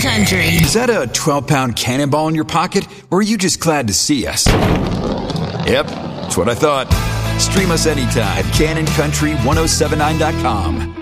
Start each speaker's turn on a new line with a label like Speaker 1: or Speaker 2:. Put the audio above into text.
Speaker 1: Country.
Speaker 2: Is that a 12-pound cannonball in your pocket, or are you just glad to see us? Yep, that's what I thought. Stream us anytime at CannonCountry1079.com.